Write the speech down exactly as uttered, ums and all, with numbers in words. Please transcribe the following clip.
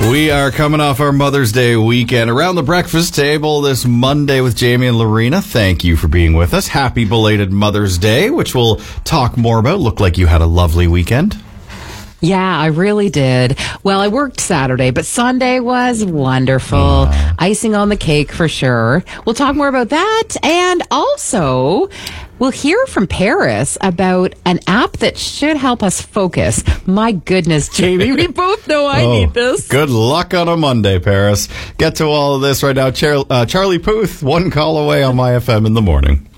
We are coming off our Mother's Day weekend around the breakfast table this Monday with Jamie and Lorena. Thank you for being with us. Happy belated Mother's Day, which we'll talk more about. Looked like you had a lovely weekend. Yeah, I really did. Well, I worked Saturday, but Sunday was wonderful. Uh. Icing on the cake for sure. We'll talk more about that. And also, we'll hear from Paris about an app that should help us focus. My goodness, Jamie, we both know I oh, need this. Good luck on a Monday, Paris. Get to all of this right now. Char- uh, Charlie Puth, one call away on My F M in the morning.